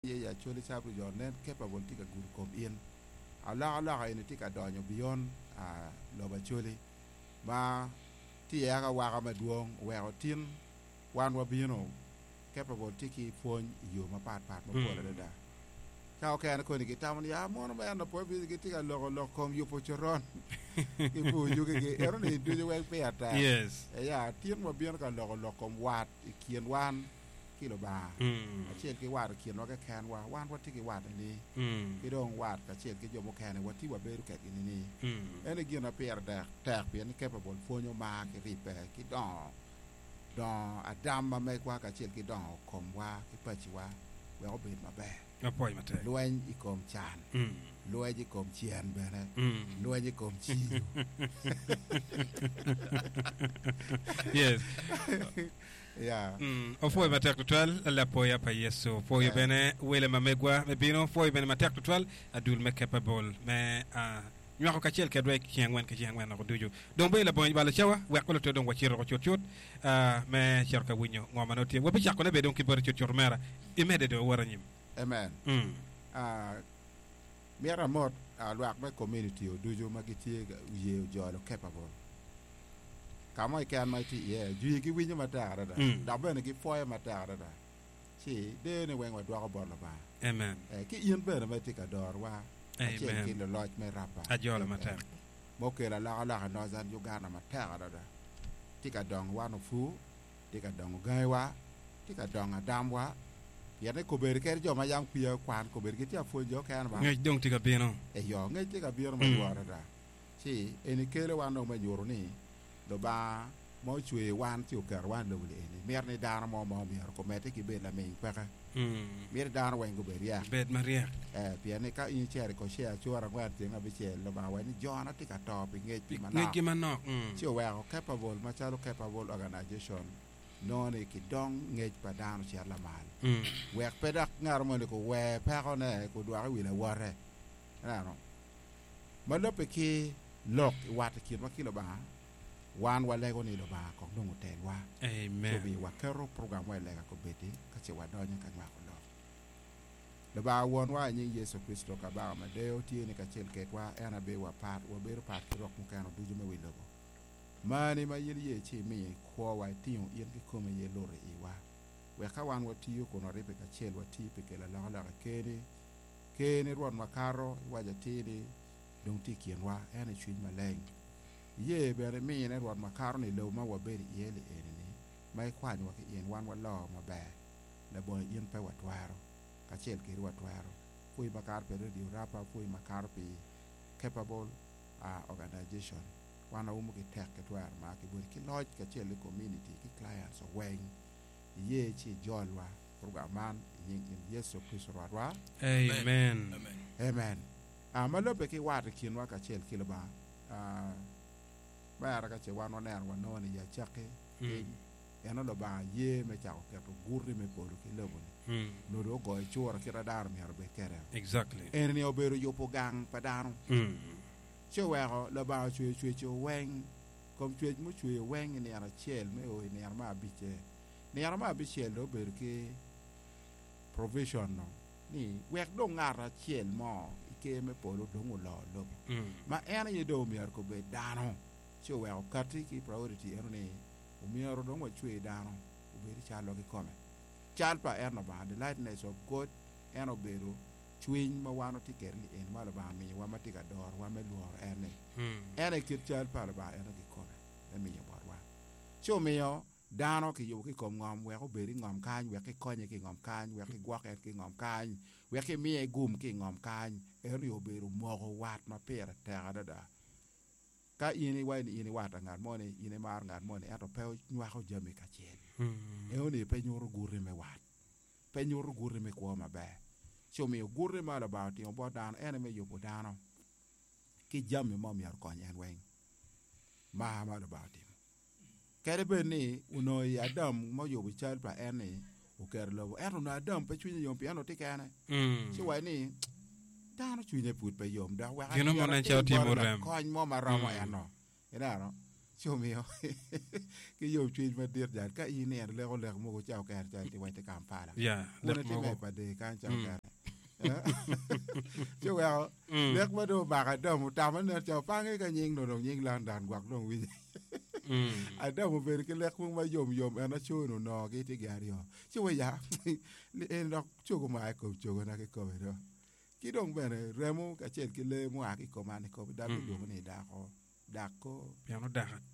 ye ya choli sabu jo net capable tika gur kom in ala ha ini tika donyo beyond lo ba choli ma ti ya ga wa ga maduong we o tin wan wa bino capable tiki phone yo ma pat ma pola da ka o kan ko ni kitamon ya mo no ba no po bi tika lo kom yo po choron ki pu ju ke ero ni du je we pe ata yes ya tin mo bino ka lo kom wat kien wan kilo baเช่นกี่วาดเขียนว่าแคนว่าว่านว่าที่กี่วาดอันนี้กี่ดงวาดกับเช่นกี่โยมแคนว่าที่ว่าเบรุแกกินนี่เอ็นกี่นาเปียร์แตกเปลี่ยนแค่ประบนโฟนโยมากี่รีแปะกี่ดองอดัมมาไม่กว่ากับเช่นกี่ดองคมว่ากี่เปิดชีวะเวลเบ็ดมาแบะปล่อยมาเถอะรวยอีกรมจานรวยอีกรมเชียนแบบนั้นรวยอีกรมชี yes yeah o foi matek total la poya pa yeso foi bene wele mamegwa me bino foi bene matek total adul me capable me nyako ka chel ke dwe kiangwen ko duju don be la bon bala chawa we ko to don wachiro ko chot me cherka winyo ngoma no tie we be chako ne be don ki bari chot mera imede do waranyim amen mera mod luak me community o duju magitie ye jo lo capable kama ikan mai ti ye ju ki winyo mata da da be ne ki foye mata da chi de ne wen wa do ko bor la ba amen ki yin be ne mai ti ka dor wa amen ki lo lodge me rapa ajola mata mo ke la no zan yu ga na mata da ti ka dong wa no fu ti ka dong gai wa ti ka dong adam wa ya ne ko ber ke jo ma yang pia kwan ko ber ki ti afo jo kan ba ngai dong ti ka bino e yo ngai ti ka biro ma wa da chi eni kele wa no ma yoro ni do ba mo chwe wan ti o kar wan lo le ni mer ni dar mo mer ko mete ki be la me pa ka mer dar wen go be ya bet maria pia ne ka in chere ko share chora wan ti nga be che lo ba wan ni jona ti ka to bi nge pi ma na nge ki manok chi o wa capable ma chalo capable organization no ne ki dong nge pa dan cher la mal we pe dak ngar mo ne ko we pa ko ne ko do wi la wore na no ma lo pe ki lok wat ki ma ki lo ba wan wa lego ni lo ba ko ndongo ten wa amen to bi wa kero program wa lega ko beti ka che wa donyo ka ma ko lo ba won wa ni Yesu Kristo ka ba ma deo ti ni ka chel ke wa ena be wa pat wa be pat ro ko ka no du me wi lo mani ma yiri ye chi mi ko wa ti un yen ki ko me ye lo re i wa we ka wan wa ti ko no re be ka chel wa ti pe ke la la ke ni ron ma karo wa ja ti ni dong ti kien wa ena chui ma leng ye bere mi ne rod makaro ni lo ma wa beri yele ene ni mai kwa ni wa ke yen wan wa lo ma ba la bo yen pe wa twaro ka chel ke wa twaro fui makar pe radio rapa fui makar pe capable organization wana umu ke tek ke twar ma ke bor ki loj ka chel community ki clients so wen ye chi jolwa programan yin Yesu Kristo wa amen amen ma lo pe ki wa te kin wa ka chel ki ba ba ra ka che wan oner wa no ni ya chake eno lo ba ye me cha ko to gurri me polo ki lo no do go chora ki radar mi arbe kere exactly en ni obero yo po gang padano che wa lo ba chwe wen kom chwe mu chwe wen ni ara chel me o ni ara ma biche ni ara ma biche lo ber ki provision no ni wek do ngara chel mo ke me polo do ngulo lo ma en ye do mi ar ko be dano che wa kati ki priority ero ni o mi aro do chwe dano o be ri chalo ki come chal pa erno ba the lightness of God eno beru chwin ma wano ti kerli en ma ba mi wa ma ti ga dor wa me luor ene ene kit chal pa ba eno ki come e mi yo wa cho mi yo dano ki yo ki kom ngom we ko be ri ngom kan we ki konye ki ngom kan we ki gwak en ki ngom kan we ki mi e gum ki ngom kan ero yo beru mo ko wat ma pera ta da ka ini wa ni ini wata ngar mo ni ini mar ngar mo ni ato pe nywa ko jame ka chen e oni pe nyoro gurri me wat pe nyoro gurri me ko ma ba cho mi gurri ma la ba ti o bo dan ene me yo bo dano ki jame mo mi ar ko nyen wen ma la ba ti kere be ni uno ya adam mo yo bi chal pa ene o ker lo ero na adam pe chunye yo piano ti kane chi wa ni dano chunye put pe yom da wa you know mo na chao ti mo ram ko mo ma ram ya no ina no cho mio cái yo chui mà điệt giải cái y nè leo leo mua của chào kẹt chạy thì quay tới cam pha là lek mo ko pa de kan chào kẹt chứ well lek mà đồ bạc ở đâu một trăm nó chào phang cái nhìn đồ nhìn lan đàn quạt đồ vì ở đâu một về cái lek mà yom nó chui nó cái thì gà đi chứ bây giờ nó chui của mai cổ chui cái cổ đó cái đồng về này remo cái chuyện cái lê mua cái cổ mà này cổ đã biết được này đã có dako piano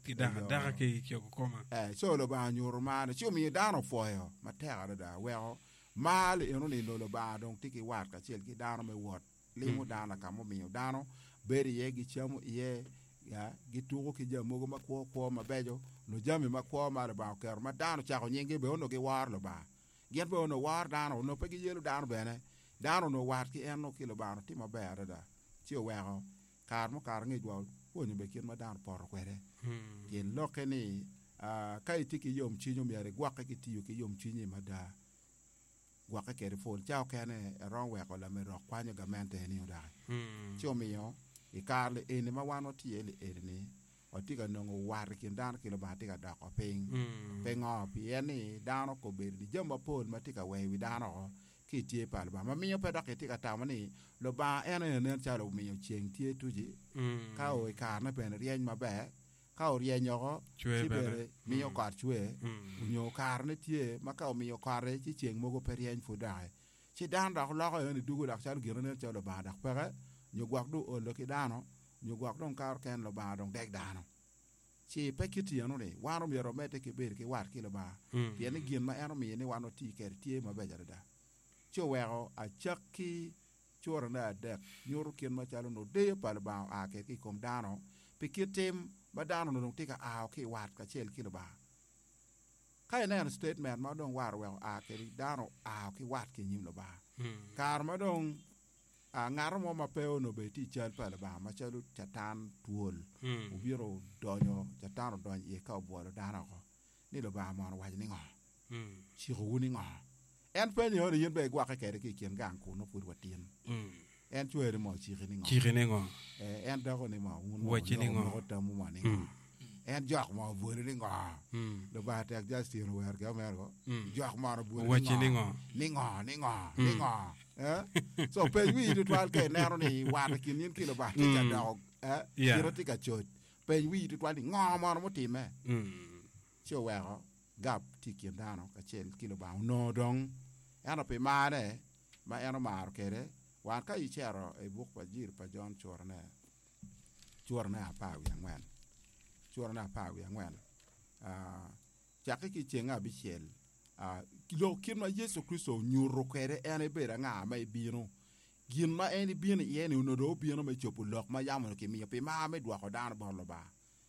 da che koma so lo ba nyoro ma ne mi dano foyo ma terra da well mal e non lo ba don tiki wat ka chel ki dano me wot limo dana ka mo mi dano beri ye gi chamo ye ya gi tugo ki jamo go ma ko ma bejo no jami ma ko ma ba ker ma dano cha ko nyenge be ono gi war lo ba gen be ono war dano no pe gi yelo dano bene dano no wat ki en no ki lo ba no ti ma be da chio wero kar mo kar ngi dwo ni be kin ma dan por kwere yen loke ni kai tiki yom chi nyom yare gwaka ki tiyo ki yom chi ni mada gwaka ke fol chao kene ron we ko la me ro kwanyo ga mente ni oda chomiyo e karle ene ma wano tiele ene o tiga no war kin dan ki lo ba tiga da ko ping pengo pi ene dano ko be di jamba pol ma tiga we wi dano ki tie pal ba ma miyo pe daketi ka tamani lo ba ene ne cha lo miyo cheng tie tuji ka o ka na ben rien ma be ka o rien yo ti be miyo ka chwe nyo kar ne tie ma ka o miyo kare ti cheng mo go per rien fu dai ti dan da lo ko ne dugu da cha lo giro ne cha lo ba da pe nyo gwak du o lo ki dano nyo gwak don kar ken lo ba don dek dano ci pekiti ano ne wano mi ro mete ke ber ke war ki lo ba ti ne gin ma eno mi ne wano ti ker tie ma be da cho wero a chakki chora na de nyoro ken ma chalo no de pal ba a ke ki kom dano pikitim ba dano no tika a ke wat ka chel ki ba kai na statement ma don war wel a ke dano a ke wat ke nyim lo ba kar ma don a ngaro mo ma peo no be ti chal pal ba ma chalo chatan tuol u biro donyo chatan don ye ka bo lo dano ko ni lo ba mo wa ni ngo chi ru ni ngo en pe ni ori yen be gwa ka ke kien gang ko no pur watien en chwe mo chi ni ngo en da ko ni mo un mo ko ta mo ni en jok mo bu ni ngo do ba ta justin wer ga mer go jok mo no bu ni ngo so pe wi to twal ke nero ni wa ta kin yen kilo ba ta dog kiro ti ka chot pe wi to twal ni ngo mo no ti me cho wa gap ti kien dano ka chel kilo ba no dong ana pe mare ma ana mar kere wan ka ichero e buk pa jir pa jon chorna pa wi angwen chake ki chenga bi chel kilo kin ma Yesu Kristo nyuro kere ene bera nga ma bino gin ma ene bino yene no do bino ma chopu lok ma yamo ke mi pe ma me dwa ko dan borlo ba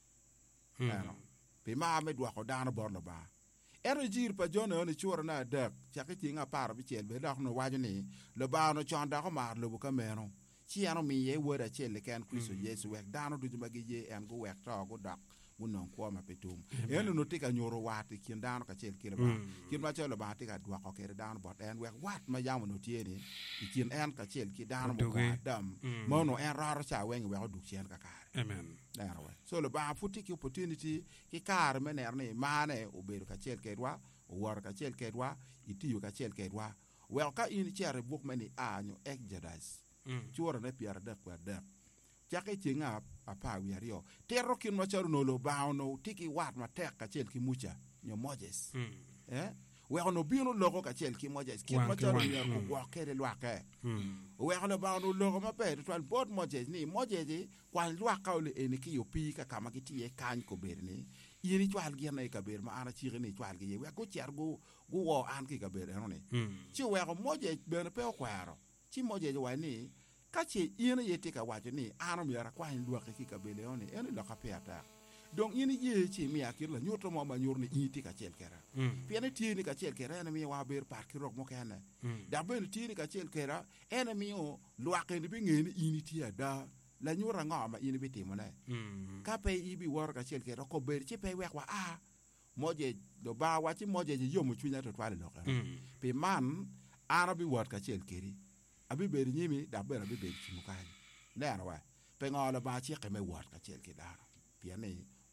pe ma me dwa ko dan borlo ba ero jir pa jona ne chora na dak chake tinga par bi chel be dak no waju ni lo ba no chonda ko mar lo ka meno chi ano mi ye wora chel ken Kristo Yesu wek dano du ma gi ye en go wek to go dak unon ko ma petum eno no tika nyoro wat kin dano ka chel kile ba kin ma chelo ba tika dwa ko kere dano bot en wek wat ma yamo no tieni kin en ka chel ki dano mo ko dam mo no en raro cha wen we du chen ka kare amen there we so le ba futi ki opportunity ki kar mener ni mane o beru ka chel ke dwa o war ka chel ke dwa itiyo ka chel ke dwa wel ka in chere buk meni anyo exodus chura ne piar dak wa dak chake chinga apa wi ario terro kin ma charu no lo ba no tiki wat ma tek ka chel ki mucha nyo Moses we ono bino logo ka chel ki Moses kin ma charu ni ko wa kere lwa ke we ono ba no logo ma pe to bot Moses ni Moses kwa lwa ka ole eni ki yopi ka kama ki tie kan ko berni yiri twal gi na ka ber ma ana chi ni twal gi we ko cher go wo an ki ka ber no ni chi we ko Moses ber pe ko aro chi Moses wa ni kache yene yete ka wajo ni ano mi ara kwa ndwa ka kika bele one ene la kapeta donc yene ye chi mi akir la nyoto mo ma nyor ni iti ka chel kera piene ti ni ka chel kera ene mi wa ber par ki rok mo kana da ben ti ni ka chel kera ene mi o lwa ke ni bi ngeni ini ti ada la nyora ngama ini bi timone ka pe ibi wor ka chel kera ko ber chi pe wek wa moje do ba wa chi moje ji yomu chunya to twale lo pe man arabi wor ka chel keri abi ber nyimi da ber abi ber chimukan lera wa pe ngola ba chi ke me wot ka chel ke daro piane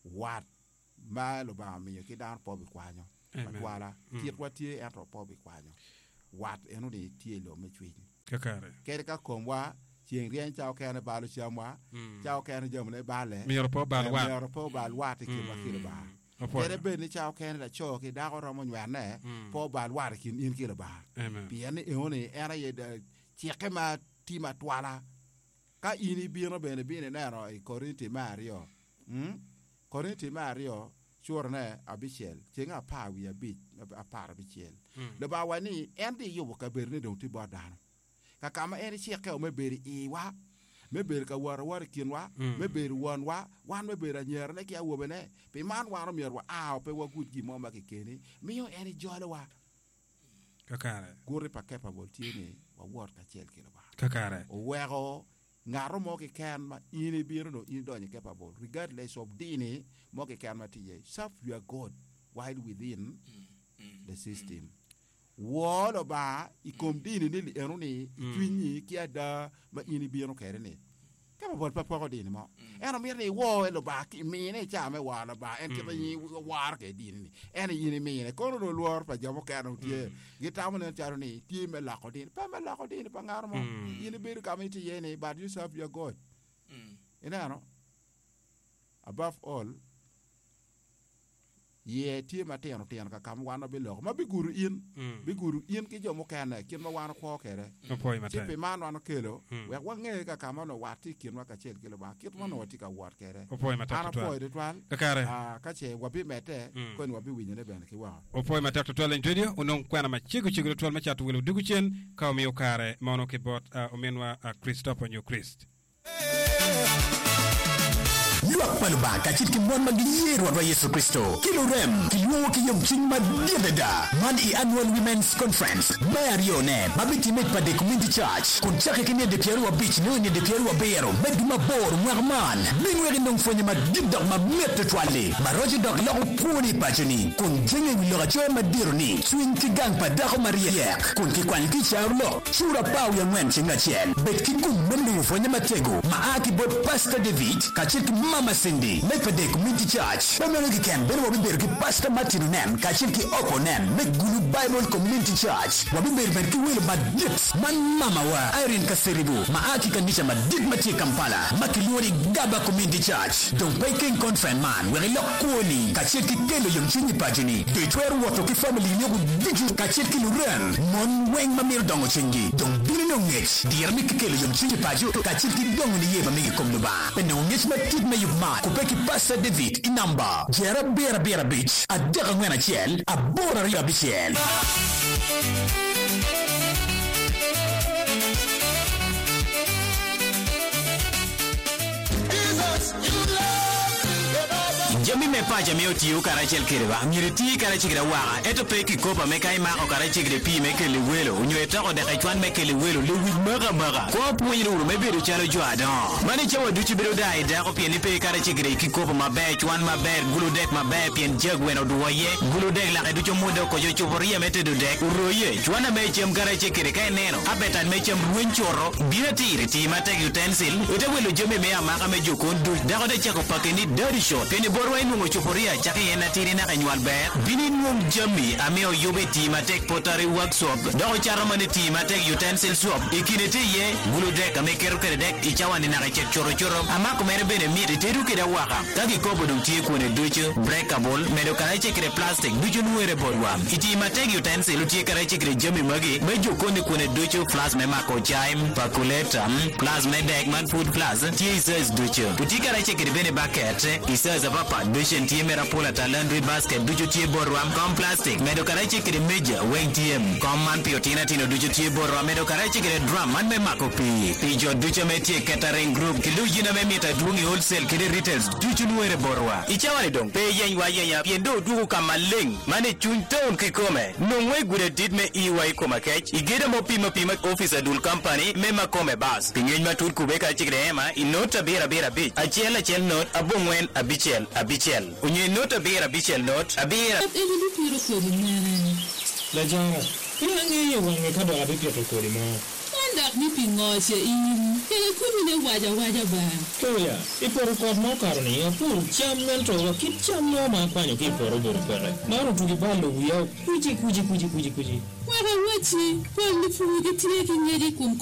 wat ma lo ba mi ki dan po bi kwanyo wala tiet wa tie en po bi kwanyo wat enu de tie lo me chwi kakare kere ka komwa chien rien chao kene balu chamwa chao kene jomne bale mi ro po bal wat mi ro po bal wat ki ma ki ba kere be ni chao kene da cho ki da ko ro mo nywa ne po bal wat ki in ki ba bi en enu era ye de chieke ma ti ma twala ka ini bi no be ne bi ne na ro i Korinti Mario Korinti Mario chorne abichel chenga pa wi abi apar abichel le ba wani endi yubo ka berne don ti bodano ka kama eri cheke o me beri iwa me beri ka war kinwa me beri wan me beri nyer ne ki awo bene pe man waro mier wa pe wa gut gi mo ma ke keni miyo eri jole wa kakare gore pa kepa voltini wa wor ka chel kilo ba kakare o wego ngaro mo ke kan ma ini biro no in donye capable regardless of dini mo ke kan ma tiye serve your God while within the system wolo ba ikom dini ni eruni twinyi kiada ma ini biro kere ni capable pa dini mo eno mi ni wo lo ba ki mi ne cha me wala ba en ke ni war ke dini ni en ini mi ne ko no luor pa jamo kan tiye gitamu ne charo ni tiye me la ko dini pa ngaro mo ini biro kamiti yene but you serve your God you know above all ye tie mateno tian ka kam wana bi lo ma bi guru in ki jomo kana kin ma wana ko kere tipe man wana kelo we wange ka kama no wati kin wa ka chel kelo ba kit ma no wati ka wat kere ana po de twal ka che wabi mete ko ni wabi winyene ben ki wa o poi mata to twal ndio unon kwana ma chigu twal ma chatu welo dugu chen ka mi okare mono ke bot o menwa Christopher New Christ Luak paluba kacit ki mon magiyer wa Yesu Kristo. Kilorem, kiluo ki yom ching madedada. Man I Annual Women's Conference. Mario ne, mabiti met pa de community church. Kun chake kine de Pierre wa beach, no ne de Pierre wa Bero. Meduma bor, mwarman. Minweri nong fonye madidok ma mette toile. Maroji dok lako puni pachoni. Kun jenge wilora choe madironi. Swing ki gang pa dako Maria yek. Kun ki kwani ki charlo. Chura pau ya mwen chinga chien. Bet ki kum mendu fonye matego. Maaki bot Pastor David. Kacit Mama Cindy, Mepede Community Church. Pamela ki ken ben wabi ber ki Pastor Martin nem, kachil ki Oko nem, Mek Gulu Bible Community Church. Wabi ber ki Will Madips, Man Mama wa Irene Kaseribu, Maaki kanisha Madip Mati Kampala, Makiluri Gaba Community Church. Don't pay King Conference man, where lock Kuoni, kachil ki Kelo yung chini pajini. Deitwer wato ki family nyogu diju kachil ki Luren, Mon Weng Mamir Dongo Chingi. Don't bili no ngech, diar mi ki Kelo yung chini paju, kachil ki Dongo ni yeba migi komluba. Pendo ngech matit me ma kupeki Pastor David inamba jera bera beach adega ngena chiel abora ria bichiel Jami me pa jami oti u karachel kireba miriti karachigre waga eto peki kopa me kai ma o karachigre pi me kele welo unyo eto de kaichwan me kele welo le wi maga ko puyi ru me bedo chalo jwada mani chawa duchi bedo dai da ko pi ni pe karachigre ki kopa ma be chwan ma be gulu dek ma be pien jegweno duwaye gulu dek la edu chomodo ko jo choboria mete do dek uroye chwana me chem karachigre kai neno abetan me chem ruenchoro birati ti mate utensil ute welo jome me amaka me jokon du da ko de cheko pakeni dari shot peni borwa inungo choporia chake yena tiri na kanyual ber bini nung jami ameo yobe tima tek pottery workshop doko charama ni tima tek utensil shop ikinete ye gulu dek ame keru kere dek ichawani na kachek choro amako mere bene miri teru kida waka kaki kobo dung tie kune ducho breakable medo karache kere plastic ducho nuere borwa itima tek utensil utie karache kere jami magi mejo kone kune ducho flas me mako chaim pakuleta plus me dek man food plus tie isaz ducho utie karache kere bene bucket isaz papa dushen tie mera pola laundry basket ducho tie borwa com plastic medo karache kere meja weng tiem com man piotina tino ducho tie borwa medo karache kere drum man me mako pijo ducho me tie catering group kilu jina me mita dungi wholesale kere retails ducho nuere borwa ichawani dong pe yen wa yen ya piendo dugu kamaleng mane chuntown kikome nongwe gure dit me iwa ikoma kech igeda mo pima officer dul company me makome bas pingeny matul kubeka chikre ema inota bera bitch achel not abongwen abichel unye nota bera bichel not abera ebili piro sori nana la jara ina ngi wange kada abi piro ko ma anda ni pingoche in kaya kumine waja ba Kaya iporo kod mokarni apur cham mento kit cham no ma kwanyo kiporo bor pere maro tugi balo wiya kuji wara wachi pali fugi tiye ki ngeri kum